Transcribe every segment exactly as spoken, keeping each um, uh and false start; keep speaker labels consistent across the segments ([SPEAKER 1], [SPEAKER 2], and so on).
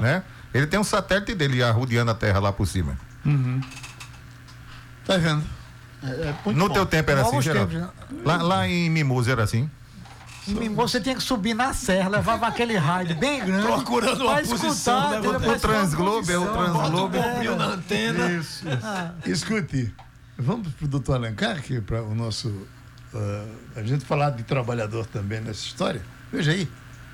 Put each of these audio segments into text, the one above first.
[SPEAKER 1] né? Ele tem um satélite dele arrodeando a Terra lá por cima.
[SPEAKER 2] Uhum. Tá vendo? É, é
[SPEAKER 1] no
[SPEAKER 2] bom.
[SPEAKER 1] teu tempo era
[SPEAKER 3] Novos
[SPEAKER 1] assim, Geraldo?
[SPEAKER 3] tempos, né?
[SPEAKER 1] Lá, lá em Mimoso era assim?
[SPEAKER 3] Você tinha que subir na serra, levava aquele raio bem grande.
[SPEAKER 4] Procurando uma posição, né?
[SPEAKER 1] O Transglobe, é o Transglobe.
[SPEAKER 4] Bota na antena.
[SPEAKER 2] Isso. Ah. Escute, vamos pro doutor Alencar, que para o nosso... Uh, a gente falar de trabalhador também nessa história. Veja aí.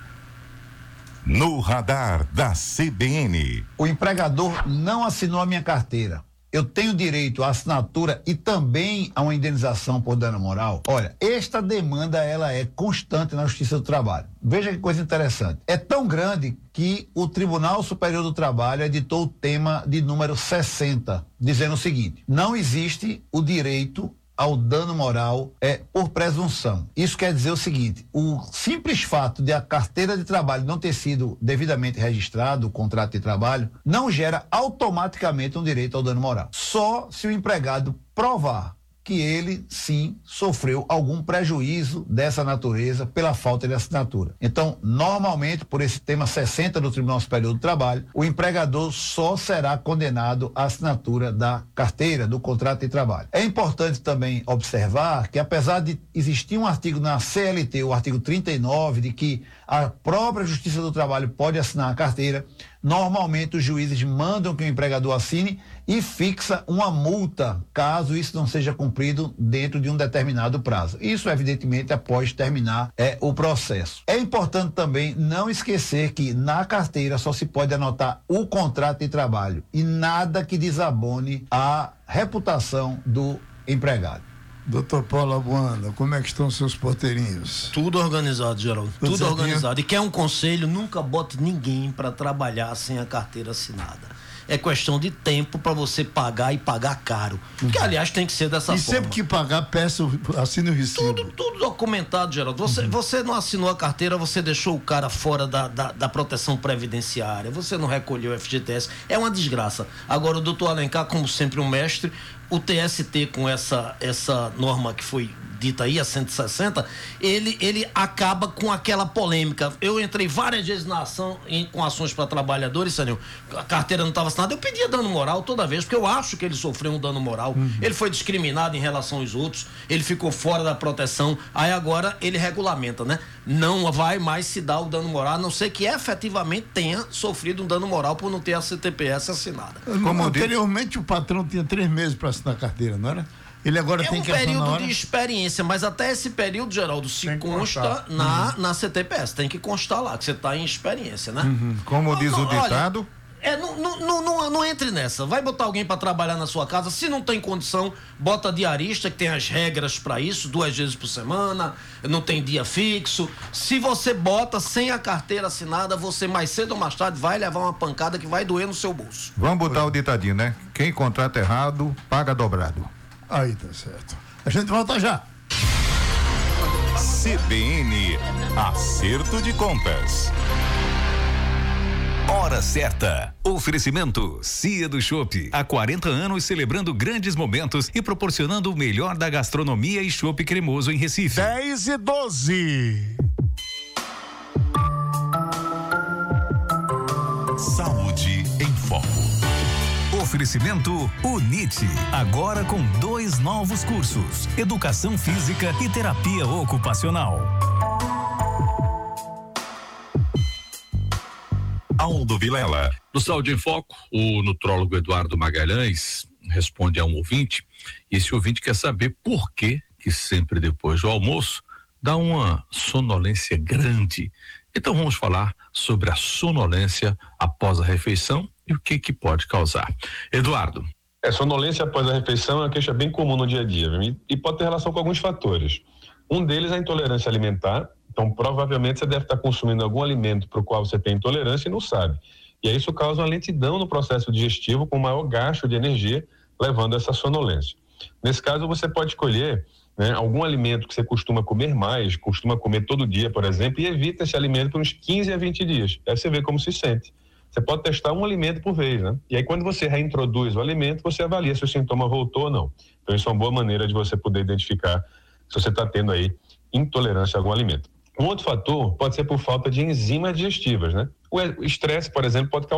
[SPEAKER 5] No radar da C B N.
[SPEAKER 6] O empregador não assinou a minha carteira. Eu tenho direito à assinatura e também a uma indenização por dano moral? Olha, esta demanda ela é constante na Justiça do Trabalho. Veja que coisa interessante. É tão grande que o Tribunal Superior do Trabalho editou o tema de número sessenta, dizendo o seguinte: não existe o direito ao dano moral é por presunção. Isso quer dizer o seguinte: o simples fato de a carteira de trabalho não ter sido devidamente registrado, o contrato de trabalho, não gera automaticamente um direito ao dano moral. Só se o empregado provar que ele, sim, sofreu algum prejuízo dessa natureza pela falta de assinatura. Então, normalmente, por esse tema sessenta do Tribunal Superior do Trabalho, o empregador só será condenado à assinatura da carteira, do contrato de trabalho. É importante também observar que, apesar de existir um artigo na C L T, o artigo trinta e nove, de que a própria Justiça do Trabalho pode assinar a carteira, normalmente os juízes mandam que o empregador assine e fixa uma multa, caso isso não seja cumprido dentro de um determinado prazo. Isso, evidentemente, após terminar é, o processo. É importante também não esquecer que na carteira só se pode anotar o contrato de trabalho e nada que desabone a reputação do empregado.
[SPEAKER 2] Doutor Paulo Abuana, como é que estão seus porteirinhos?
[SPEAKER 4] Tudo organizado, Geraldo. Tudo,
[SPEAKER 2] Tudo
[SPEAKER 4] organizado. E quer um conselho? Nunca bote ninguém para trabalhar sem a carteira assinada. É questão de tempo para você pagar e pagar caro. Que, aliás, tem que ser dessa
[SPEAKER 2] e
[SPEAKER 4] forma.
[SPEAKER 2] E sempre que pagar, peça, assine o recibo.
[SPEAKER 4] Tudo, tudo documentado, Geraldo. Você, uhum. você não assinou a carteira, você deixou o cara fora da, da, da proteção previdenciária, você não recolheu o F G T S. É uma desgraça. Agora, o doutor Alencar, como sempre um mestre, o T S T com essa, essa norma que foi dita aí, a cento e sessenta, ele, ele acaba com aquela polêmica. Eu entrei várias vezes na ação em, com ações para trabalhadores, Sanil, a carteira não estava assinada, eu pedia dano moral toda vez, porque eu acho que ele sofreu um dano moral, uhum. ele foi discriminado em relação aos outros, ele ficou fora da proteção, aí agora ele regulamenta, né? Não vai mais se dar o dano moral, a não ser que efetivamente tenha sofrido um dano moral por não ter a C T P S assinada.
[SPEAKER 2] Como anteriormente o patrão tinha três meses para assinar a carteira, não era? Ele agora
[SPEAKER 4] é
[SPEAKER 2] tem
[SPEAKER 4] um
[SPEAKER 2] que assinar na hora?
[SPEAKER 4] período de experiência, mas até esse período, Geraldo, se
[SPEAKER 1] tem
[SPEAKER 4] consta na, uhum. na C T P S, tem que constar lá, que você está em experiência, né?
[SPEAKER 1] Uhum. Como não, diz não, o ditado...
[SPEAKER 4] Olha, É, não, não, não, não, não entre nessa. Vai botar alguém para trabalhar na sua casa. Se não tem condição, bota diarista, que tem as regras para isso, duas vezes por semana, não tem dia fixo. Se você bota sem a carteira assinada, você mais cedo ou mais tarde vai levar uma pancada que vai doer no seu bolso.
[SPEAKER 1] Vamos botar o ditadinho, né? Quem contrata errado, paga dobrado.
[SPEAKER 2] Aí tá certo. A gente volta já.
[SPEAKER 5] C B N, acerto de contas. Hora certa. Oferecimento Cia do Chopp. Há quarenta anos celebrando grandes momentos e proporcionando o melhor da gastronomia e chopp cremoso em Recife.
[SPEAKER 2] dez e doze.
[SPEAKER 5] Saúde em Foco. Oferecimento Unite, agora com dois novos cursos: Educação Física e Terapia Ocupacional. Aldo Vilela.
[SPEAKER 7] No Saúde em Foco, o nutrólogo Eduardo Magalhães responde a um ouvinte, e esse ouvinte quer saber por que que sempre depois do almoço dá uma sonolência grande. Então vamos falar sobre a sonolência após a refeição e o que que pode causar. Eduardo.
[SPEAKER 8] É, sonolência após a refeição é uma queixa bem comum no dia a dia e pode ter relação com alguns fatores. Um deles é a intolerância alimentar. Então, provavelmente você deve estar consumindo algum alimento para o qual você tem intolerância e não sabe. E aí isso causa uma lentidão no processo digestivo com maior gasto de energia, levando a essa sonolência. Nesse caso, você pode escolher, né, algum alimento que você costuma comer mais, costuma comer todo dia, por exemplo, e evita esse alimento por uns quinze a vinte dias. Aí você vê como se sente. Você pode testar um alimento por vez, né? E aí quando você reintroduz o alimento, você avalia se o sintoma voltou ou não. Então isso é uma boa maneira de você poder identificar se você está tendo aí intolerância a algum alimento. Um outro fator pode ser por falta de enzimas digestivas, né? O estresse, por exemplo, pode causar